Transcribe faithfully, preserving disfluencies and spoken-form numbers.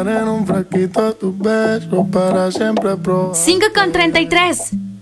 guardar en un frasquito tus besos para siempre probar. cinco con treinta y tres.